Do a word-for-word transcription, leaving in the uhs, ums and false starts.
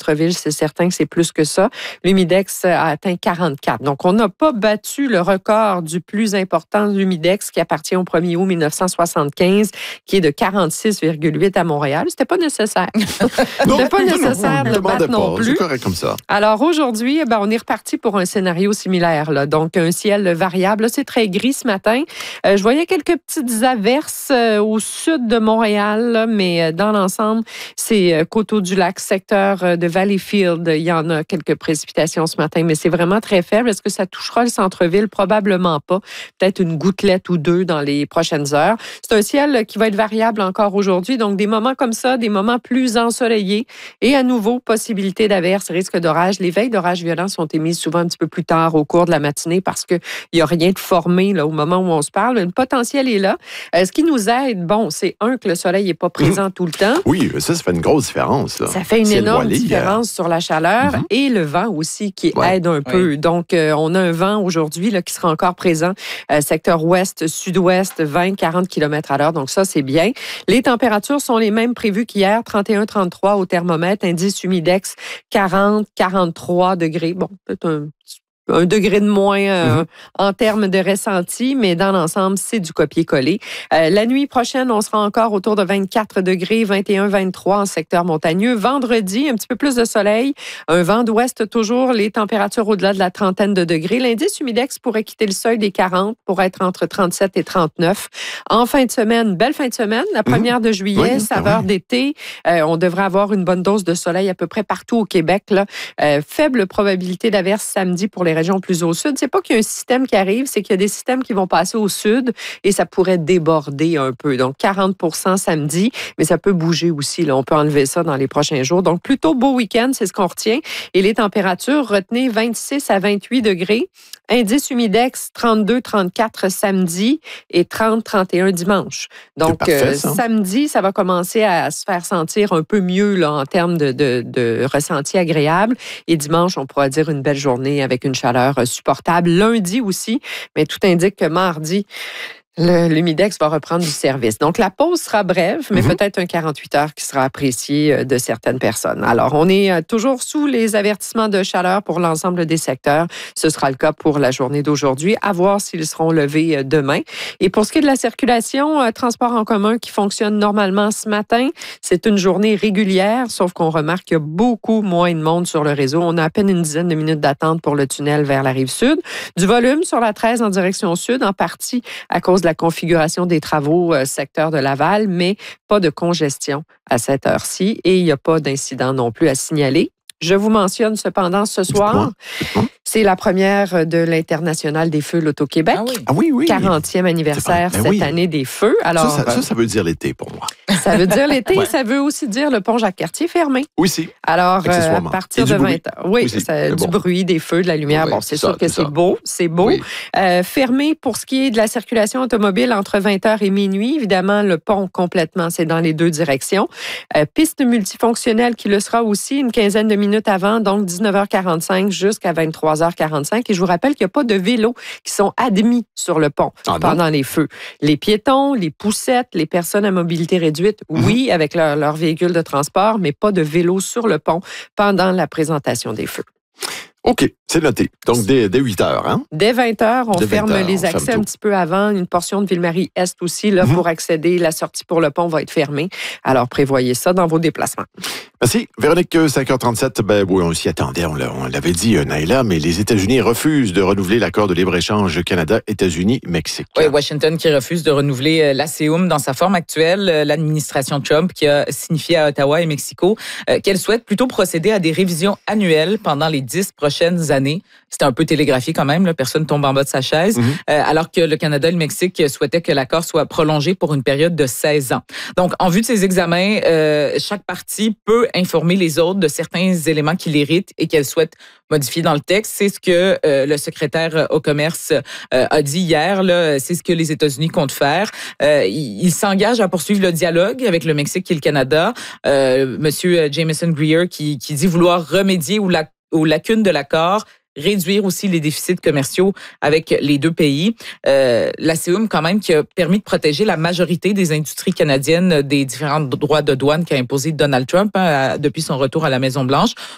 centre-ville, c'est certain que c'est plus que ça. L'humidex a atteint quarante-quatre. Donc, on n'a pas battu le record du plus important de l'humidex qui appartient au premier août mille neuf cent soixante-quinze, qui est de quarante-six virgule huit à Montréal. C'était pas nécessaire. C'était pas nécessaire de le battre non plus. C'est correct comme ça. Alors, aujourd'hui, ben, on est reparti pour un scénario similaire. Là. Donc, un ciel variable. Là, c'est très gris ce matin. Euh, je voyais quelques petites averses euh, au sud de Montréal, là, mais euh, dans l'ensemble, c'est euh, Coteau-du-Lac, secteur euh, de Valleyfield. Il y en a quelques précipitations ce matin, mais c'est vraiment très faible. Est-ce que ça touchera le centre-ville? Probablement pas. Peut-être une gouttelette ou deux dans les prochaines heures. C'est un ciel qui va être variable encore aujourd'hui. Donc, des moments comme ça, des moments plus ensoleillés et à nouveau, possibilité d'averses, risque d'orage. Les veilles d'orage violents sont émises souvent un petit peu plus tard au cours de la matinée parce qu'il n'y a rien de formé là, au moment où on se parle. Le potentiel est là. Euh, ce qui nous aide, bon, c'est un, que le soleil n'est pas présent mmh. tout le temps. Oui, ça, ça fait une grosse différence. Là. Ça fait une ciel énorme voilé, différence euh... sur la chaleur mmh. et le vent aussi qui ouais. aide un peu. Ouais. Donc, euh, on a un vent aujourd'hui là, qui sera encore présent. Euh, secteur ouest, sud-ouest, vingt à quarante kilomètres à l'heure. Donc, ça, c'est bien. Les températures sont les mêmes prévues qu'hier, trente et un à trente-trois au thermomètre, indice humidex quarante à quarante-trois degrés. Bon, peut-être un un degré de moins euh, mm-hmm. en termes de ressenti, mais dans l'ensemble, c'est du copier-coller. Euh, la nuit prochaine, on sera encore autour de vingt-quatre degrés, vingt et un à vingt-trois en secteur montagneux. Vendredi, un petit peu plus de soleil, un vent d'ouest toujours, les températures au-delà de la trentaine de degrés. L'indice humidex pourrait quitter le seuil des quarante pour être entre trente-sept et trente-neuf. En fin de semaine, belle fin de semaine, la première de juillet, oui, saveur oui. d'été. Euh, on devrait avoir une bonne dose de soleil à peu près partout au Québec. Là. Euh, faible probabilité d'averse samedi pour les régions plus au sud. C'est pas qu'il y a un système qui arrive, c'est qu'il y a des systèmes qui vont passer au sud et ça pourrait déborder un peu. Donc, quarante pour cent samedi, mais ça peut bouger aussi. Là. On peut enlever ça dans les prochains jours. Donc, plutôt beau week-end, c'est ce qu'on retient. Et les températures, retenez vingt-six à vingt-huit degrés. Indice humidex, trente-deux à trente-quatre samedi et trente à trente et un dimanche. Donc, parfait, euh, samedi, ça va commencer à se faire sentir un peu mieux là, en termes de, de, de ressenti agréable. Et dimanche, on pourra dire une belle journée avec une chaleur supportable. Lundi aussi, mais tout indique que mardi, Le, l'humidex va reprendre du service. Donc, la pause sera brève, mais mm-hmm. peut-être un quarante-huit heures qui sera apprécié de certaines personnes. Alors, on est toujours sous les avertissements de chaleur pour l'ensemble des secteurs. Ce sera le cas pour la journée d'aujourd'hui. À voir s'ils seront levés demain. Et pour ce qui est de la circulation, euh, transport en commun qui fonctionne normalement ce matin, c'est une journée régulière, sauf qu'on remarque qu'il y a beaucoup moins de monde sur le réseau. On a à peine une dizaine de minutes d'attente pour le tunnel vers la rive sud. Du volume sur la treize en direction sud, en partie à cause de la configuration des travaux euh, secteur de Laval, mais pas de congestion à cette heure-ci et il n'y a pas d'incident non plus à signaler. Je vous mentionne cependant ce soir, c'est la première de l'International des Feux l'Auto-Québec. Ah oui, ah oui, oui. quarantième anniversaire ben cette oui. année des Feux. Alors, ça, ça, ça, ça veut dire l'été pour moi. Ça veut dire l'été, ouais. ça veut aussi dire le pont Jacques-Cartier fermé. Oui, si. Alors, euh, à partir de vingt heures. Oui, oui ça, du bon. bruit, des feux, de la lumière. Oui, bon, c'est, c'est sûr ça, que c'est, c'est beau, c'est beau. Oui. Euh, fermé pour ce qui est de la circulation automobile entre vingt heures et minuit. Évidemment, le pont complètement, c'est dans les deux directions. Euh, piste multifonctionnelle qui le sera aussi une quinzaine de minutes avant, donc dix-neuf heures quarante-cinq jusqu'à vingt-trois heures quarante-cinq. Et je vous rappelle qu'il n'y a pas de vélos qui sont admis sur le pont ah, pendant non? les feux. Les piétons, les poussettes, les personnes à mobilité réduite, oui, mm-hmm. avec leur, leur véhicule de transport, mais pas de vélo sur le pont pendant la présentation des feux. OK, c'est noté. Donc, dès, dès huit heures, hein? Dès vingt heures, on dès ferme vingt heures, les accès ferme un petit peu avant. Une portion de Ville-Marie-Est aussi, là, mm-hmm. pour accéder. La sortie pour le pont va être fermée. Alors, prévoyez ça dans vos déplacements. Merci. Véronique, cinq heures trente-sept, ben oui, on s'y attendait, on, l'a, on l'avait dit, Naïla, mais les États-Unis refusent de renouveler l'accord de libre-échange Canada-États-Unis-Mexique. Oui, Washington qui refuse de renouveler l'ASEUM dans sa forme actuelle. L'administration Trump qui a signifié à Ottawa et Mexico euh, qu'elle souhaite plutôt procéder à des révisions annuelles pendant les dix prochaines années. C'était un peu télégraphié quand même, là, personne tombe en bas de sa chaise, mm-hmm. euh, alors que le Canada et le Mexique souhaitaient que l'accord soit prolongé pour une période de seize ans. Donc, en vue de ces examens, euh, chaque partie peut informer les autres de certains éléments qui l'irritent et qu'elle souhaite modifier dans le texte. C'est ce que euh, le secrétaire au commerce euh, a dit hier. Là, c'est ce que les États-Unis comptent faire. Euh, il, il s'engage à poursuivre le dialogue avec le Mexique et le Canada. Euh, Monsieur Jameson Greer qui, qui dit vouloir remédier aux, la, aux lacunes de l'accord, réduire aussi les déficits commerciaux avec les deux pays. Euh, L'ASEUM, quand même, qui a permis de protéger la majorité des industries canadiennes des différents droits de douane qu'a imposé Donald Trump hein, depuis son retour à la Maison-Blanche.